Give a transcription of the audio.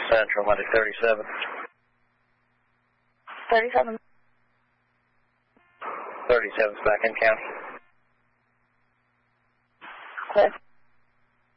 Central, Monday 37. 37. 37's back in county. Clear.